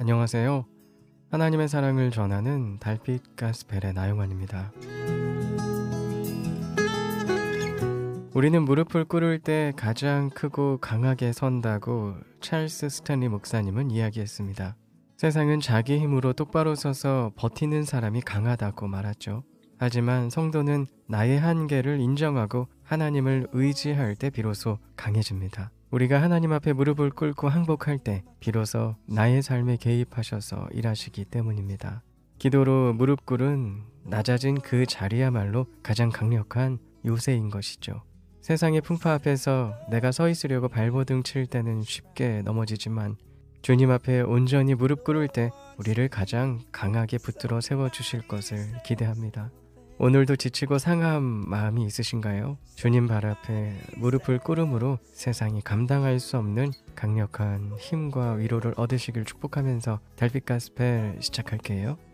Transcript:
안녕하세요. 하나님의 사랑을 전하는 달빛 가스펠의 나용환입니다. 우리는 무릎을 꿇을 때 가장 크고 강하게 선다고 찰스 스탠리 목사님은 이야기했습니다. 세상은 자기 힘으로 똑바로 서서 버티는 사람이 강하다고 말하죠. 하지만 성도는 나의 한계를 인정하고 하나님을 의지할 때 비로소 강해집니다. 우리가 하나님 앞에 무릎을 꿇고 항복할 때 비로소 나의 삶에 개입하셔서 일하시기 때문입니다. 기도로 무릎 꿇은 낮아진 그 자리야말로 가장 강력한 요새인 것이죠. 세상의 풍파 앞에서 내가 서 있으려고 발버둥 칠 때는 쉽게 넘어지지만 주님 앞에 온전히 무릎 꿇을 때 우리를 가장 강하게 붙들어 세워주실 것을 기대합니다. 오늘도 지치고 상한 마음이 있으신가요? 주님 발 앞에 무릎을 꿇음으로 세상이 감당할 수 없는 강력한 힘과 위로를 얻으시길 축복하면서 달빛 가스펠 시작할게요.